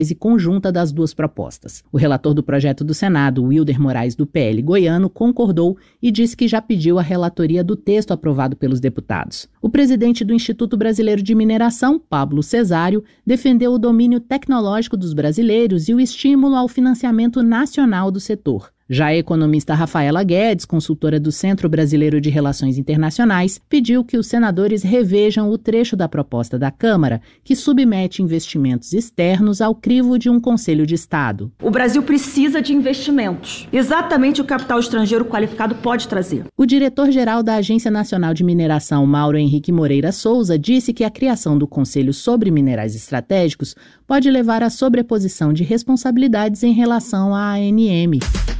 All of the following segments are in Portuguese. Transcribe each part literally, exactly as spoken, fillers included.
e conjunta das duas propostas. O relator do projeto do Senado, Wilder Moraes, do P L goiano, concordou e disse que já pediu a relatoria do texto aprovado pelos deputados. O presidente do Instituto Brasileiro de Mineração, Pablo Cesário, defendeu o domínio tecnológico dos brasileiros e o estímulo ao financiamento nacional do setor. Já a economista Rafaela Guedes, consultora do Centro Brasileiro de Relações Internacionais, pediu que os senadores revejam o trecho da proposta da Câmara que submete investimentos externos ao crivo de um Conselho de Estado. O Brasil precisa de investimentos. Exatamente o capital estrangeiro qualificado pode trazer. O diretor-geral da Agência Nacional de Mineração, Mauro Henrique Moreira Souza, disse que a criação do Conselho sobre Minerais Estratégicos pode levar à sobreposição de responsabilidades em relação à A N M.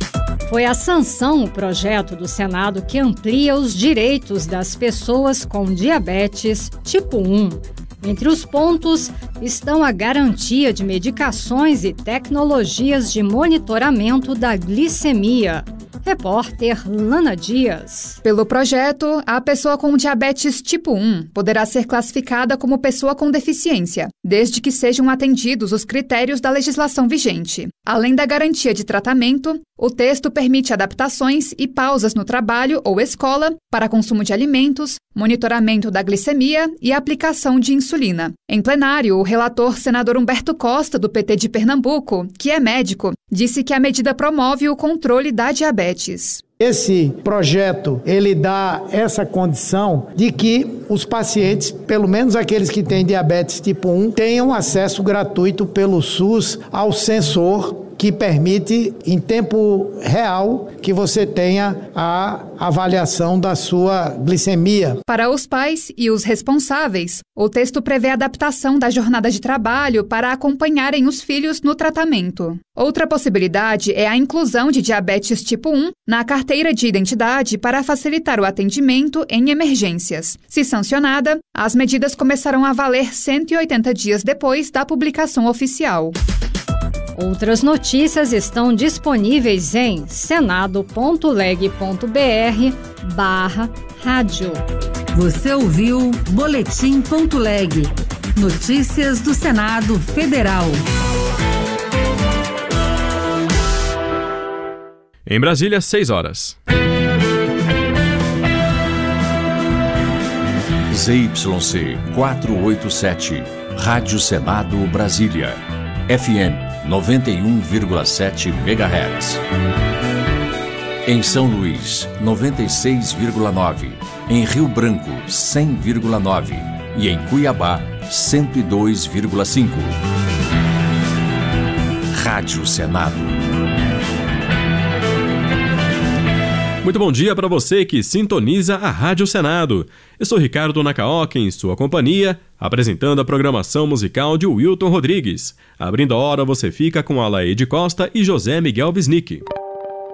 Foi a sanção o projeto do Senado que amplia os direitos das pessoas com diabetes tipo um. Entre os pontos estão a garantia de medicações e tecnologias de monitoramento da glicemia. Repórter Lana Dias. Pelo projeto, a pessoa com diabetes tipo um poderá ser classificada como pessoa com deficiência, desde que sejam atendidos os critérios da legislação vigente. Além da garantia de tratamento, o texto permite adaptações e pausas no trabalho ou escola para consumo de alimentos, monitoramento da glicemia e aplicação de insulina. Em plenário, o relator senador Humberto Costa, do P T de Pernambuco, que é médico, disse que a medida promove o controle da diabetes. Esse projeto, ele dá essa condição de que os pacientes, pelo menos aqueles que têm diabetes tipo um, tenham acesso gratuito pelo SUS ao sensor que permite, em tempo real, que você tenha a avaliação da sua glicemia. Para os pais e os responsáveis, o texto prevê a adaptação da jornada de trabalho para acompanharem os filhos no tratamento. Outra possibilidade é a inclusão de diabetes tipo um na carteira de identidade para facilitar o atendimento em emergências. Se sancionada, as medidas começarão a valer cento e oitenta dias depois da publicação oficial. Outras notícias estão disponíveis em senado.leg.br barra rádio. Você ouviu Boletim.leg. Notícias do Senado Federal. Em Brasília, seis horas. Z Y C quatrocentos e oitenta e sete, Rádio Senado Brasília. F M noventa e um vírgula sete megahertz. Em São Luís, noventa e seis vírgula nove. Em Rio Branco, cem vírgula nove. E em Cuiabá, cento e dois vírgula cinco. Rádio Senado. Muito bom dia para você que sintoniza a Rádio Senado. Eu sou Ricardo Nakaoka, em sua companhia, apresentando a programação musical de Wilton Rodrigues. Abrindo a hora, você fica com Alaide Costa e José Miguel Wisnik.